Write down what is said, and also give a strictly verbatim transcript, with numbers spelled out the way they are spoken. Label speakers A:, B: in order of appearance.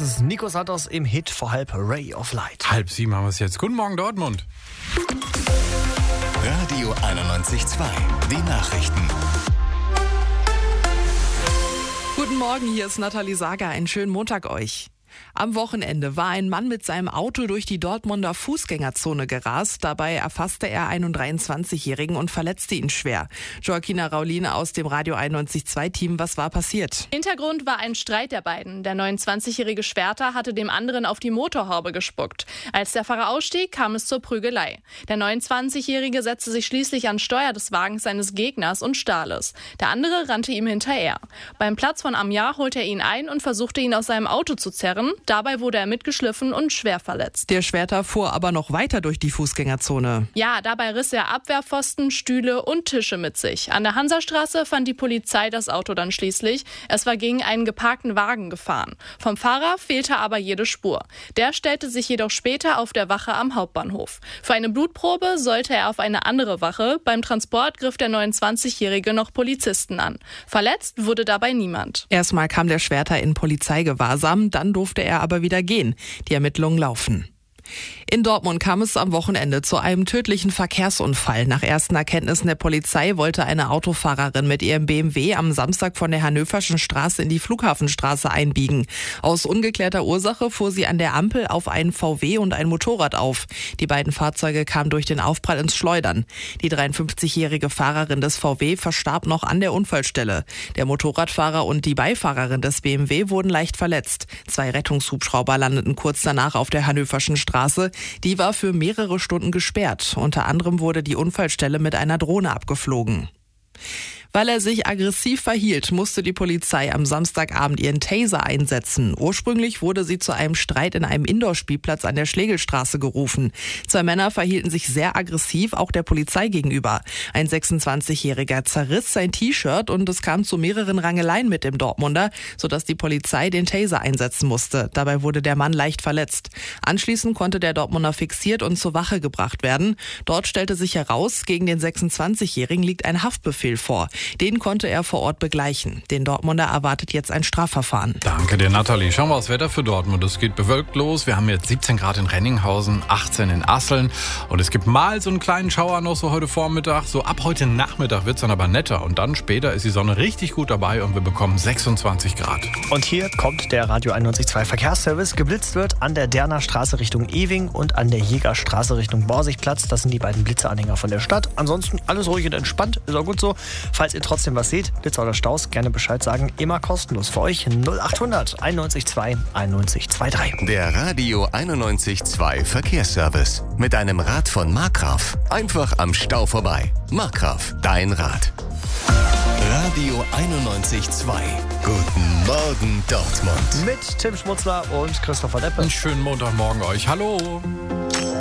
A: Das ist Nico Santos im Hit vor halb Ray of Light.
B: Halb sieben haben wir es jetzt. Guten Morgen, Dortmund.
C: Radio einundneunzig Komma zwei. Die Nachrichten.
D: Guten Morgen, hier ist Nathalie Sager. Einen schönen Montag euch. Am Wochenende war ein Mann mit seinem Auto durch die Dortmunder Fußgängerzone gerast. Dabei erfasste er einen dreiundzwanzigjährigen und verletzte ihn schwer. Joaquina Rauline aus dem Radio einundneunzig Komma zwei Team, was war passiert?
E: Hintergrund war ein Streit der beiden. Der neunundzwanzigjährige Schwerter hatte dem anderen auf die Motorhaube gespuckt. Als der Fahrer ausstieg, kam es zur Prügelei. Der neunundzwanzigjährige setzte sich schließlich ans Steuer des Wagens seines Gegners und stahl es. Der andere rannte ihm hinterher. Beim Platz von Amiens holte er ihn ein und versuchte ihn aus seinem Auto zu zerren. Dabei wurde er mitgeschliffen und schwer verletzt.
D: Der Schwerter fuhr aber noch weiter durch die Fußgängerzone.
E: Ja, dabei riss er Abwehrpfosten, Stühle und Tische mit sich. An der Hansastraße fand die Polizei das Auto dann schließlich. Es war gegen einen geparkten Wagen gefahren. Vom Fahrer fehlte aber jede Spur. Der stellte sich jedoch später auf der Wache am Hauptbahnhof. Für eine Blutprobe sollte er auf eine andere Wache. Beim Transport griff der neunundzwanzigjährige noch Polizisten an. Verletzt wurde dabei niemand.
D: Erstmal kam der Schwerter in Polizeigewahrsam, dann durfte er aber wieder gehen. Die Ermittlungen laufen. In Dortmund kam es am Wochenende zu einem tödlichen Verkehrsunfall. Nach ersten Erkenntnissen der Polizei wollte eine Autofahrerin mit ihrem B M W am Samstag von der Hannöverschen Straße in die Flughafenstraße einbiegen. Aus ungeklärter Ursache fuhr sie an der Ampel auf einen V W und ein Motorrad auf. Die beiden Fahrzeuge kamen durch den Aufprall ins Schleudern. Die dreiundfünfzigjährige Fahrerin des V W verstarb noch an der Unfallstelle. Der Motorradfahrer und die Beifahrerin des B M W wurden leicht verletzt. Zwei Rettungshubschrauber landeten kurz danach auf der Hannöverschen Straße. Die war für mehrere Stunden gesperrt. Unter anderem wurde die Unfallstelle mit einer Drohne abgeflogen. Weil er sich aggressiv verhielt, musste die Polizei am Samstagabend ihren Taser einsetzen. Ursprünglich wurde sie zu einem Streit in einem Indoor-Spielplatz an der Schlegelstraße gerufen. Zwei Männer verhielten sich sehr aggressiv, auch der Polizei gegenüber. Ein sechsundzwanzigjähriger zerriss sein T-Shirt und es kam zu mehreren Rangeleien mit dem Dortmunder, sodass die Polizei den Taser einsetzen musste. Dabei wurde der Mann leicht verletzt. Anschließend konnte der Dortmunder fixiert und zur Wache gebracht werden. Dort stellte sich heraus, gegen den sechsundzwanzigjährigen liegt ein Haftbefehl vor. Den konnte er vor Ort begleichen. Den Dortmunder erwartet jetzt ein Strafverfahren.
B: Danke dir, Nathalie. Schauen wir aufs Wetter für Dortmund. Es geht bewölkt los. Wir haben jetzt siebzehn Grad in Renninghausen, achtzehn in Asseln. Und es gibt mal so einen kleinen Schauer noch so heute Vormittag. So ab heute Nachmittag wird es dann aber netter. Und dann später ist die Sonne richtig gut dabei und wir bekommen sechsundzwanzig Grad.
A: Und hier kommt der Radio einundneunzig Komma zwei Verkehrsservice. Geblitzt wird an der Derner Straße Richtung Ewing und an der Jägerstraße Richtung Borsigplatz. Das sind die beiden Blitzeanhänger von der Stadt. Ansonsten alles ruhig und entspannt. Ist auch gut so. Falls ihr trotzdem was seht, Blitzer oder Staus, gerne Bescheid sagen. Immer kostenlos für euch. null achthundert einundneunzig Komma zwei einundneunzig Komma zweiunddreißig.
C: Der Radio einundneunzig Komma zwei Verkehrsservice. Mit einem Rad von Markgraf. Einfach am Stau vorbei. Markgraf, dein Rad. Radio einundneunzig Komma zwei. Guten Morgen, Dortmund.
A: Mit Tim Schmutzler und Christopher Deppe.
B: Einen schönen Montagmorgen euch. Hallo.